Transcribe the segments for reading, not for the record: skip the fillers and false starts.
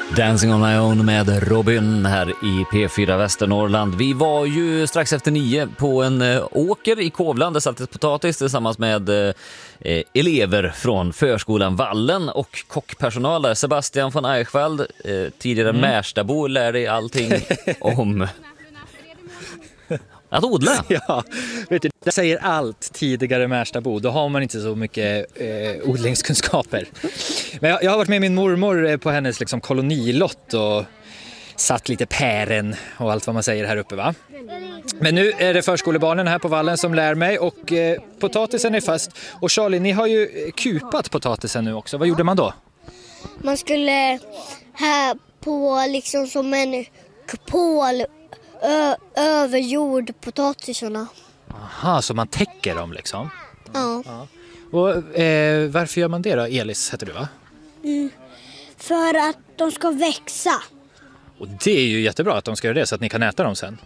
Dancing on my own med Robin här i P4 Västernorrland. Vi var ju strax efter 9 på en åker i Kovland där sattes potatis tillsammans med elever från förskolan Vallen och kockpersonal där. Sebastian von Eichwald, tidigare Märstabo, lär dig allting om att odla. Ja, vet du, det säger allt tidigare Märstabo. Då har man inte så mycket odlingskunskaper. Men jag har varit med min mormor på hennes liksom, kolonilott och satt lite pären och allt vad man säger här uppe, va? Men nu är det förskolebarnen här på Vallen som lär mig och potatisen är fast. Och Charlie, ni har ju kupat potatisen nu också. Vad gjorde man då? Man skulle här på liksom som en kupol överjord potatisarna. Aha, så man täcker dem liksom? Ja. Och varför gör man det då? Elis heter du, va? För att de ska växa. Och det är ju jättebra att de ska göra det så att ni kan äta dem sen.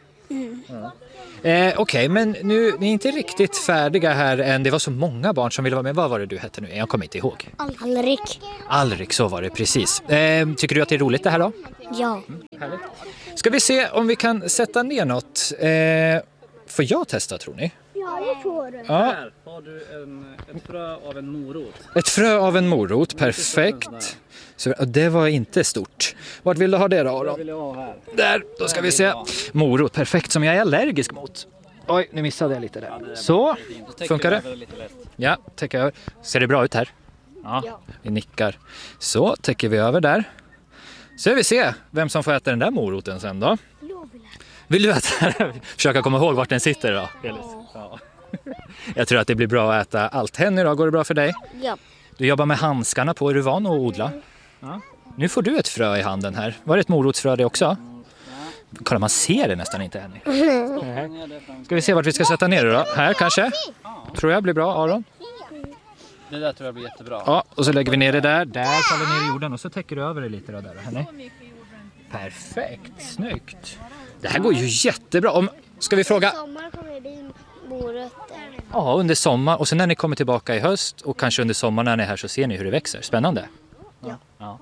Okej, men nu ni är inte riktigt färdiga här än. Det var så många barn som ville vara med. Vad var det du hette nu? Jag kommer inte ihåg. Alrik, så var det precis. Tycker du att det är roligt det här då? Ja. Härligt. Ska vi se om vi kan sätta ner något. Får jag testa, tror ni? Ja, det får du. Ja. Här har du ett frö av en morot. Ett frö av en morot, perfekt. Så, det var inte stort. Vart vill du ha det då? Jag vill ha här. Där, då ska vi se. Morot, perfekt, som jag är allergisk mot. Oj, nu missade jag lite där. Så, funkar det? Ja, täcker över. Ser det bra ut här? Ja, vi nickar. Så, täcker vi över där. Så vi se vem som får äta den där moroten sen då. Vill du äta? Försöka komma ihåg vart den sitter då. Ja. Jag tror att det blir bra att äta allt. Henny då, går det bra för dig? Ja. Du jobbar med handskarna på, är du van att odla? Ja. Nu får du ett frö i handen här. Var det ett morotsfrö det också? Kolla, man ser det nästan inte, Henny. Ska vi se vart vi ska sätta ner det då? Här kanske? Tror jag blir bra, Aron. Det där tror jag blir jättebra. Ja, och så lägger vi ner det där. Där faller ner i jorden och så täcker du över det lite då där, Henny. Perfekt, snyggt. Det här går ju jättebra. Ska vi fråga? Sommar kommer det bli morötter. Ja, under sommar. Och sen när ni kommer tillbaka i höst och kanske under sommaren när ni är här så ser ni hur det växer. Spännande. Ja.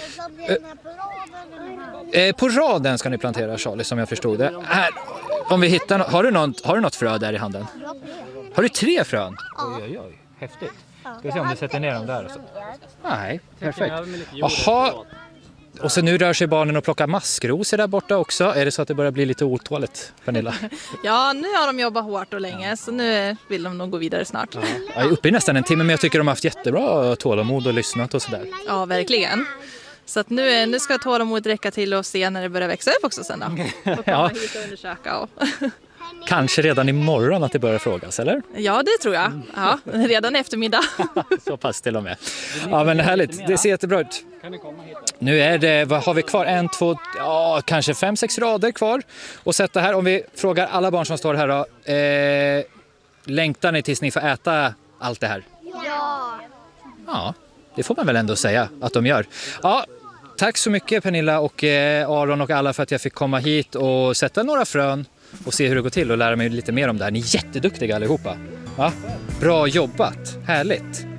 På raden ska ni plantera, Charlie, som jag förstod det. Här, om vi hittar har du något frö där i handen? Har du 3 frön? Oj, häftigt. Ska vi se om du sätter ner dem där och så. Nej, perfekt. Jaha. Och så nu rör sig barnen och plockar maskrosor där borta också. Är det så att det börjar bli lite otåligt, Pernilla? Ja, nu har de jobbat hårt och länge så nu vill de nog gå vidare snart. Ja. Jag är uppe i nästan en timme men jag tycker de har haft jättebra tålamod och lyssnat och sådär. Ja, verkligen. Så att nu ska tålamod räcka till och se när det börjar växa upp också sen då. Och komma hit och undersöka. Och kanske redan imorgon att det börjar frågas, eller? ja, det tror jag. Ja, redan i eftermiddag. Så pass till och med. Ja, men härligt. Det ser jättebra ut. Nu är det, vad har vi kvar? 1, 2, kanske 5-6 rader kvar. Och sätta här, om vi frågar alla barn som står här då. Längtar ni tills ni får äta allt det här? Ja, det får man väl ändå säga att de gör. Ja, tack så mycket Pernilla och Aron och alla för att jag fick komma hit och sätta några frön och se hur det går till och lära mig lite mer om det här. Ni är jätteduktiga allihopa. Ja, bra jobbat, härligt.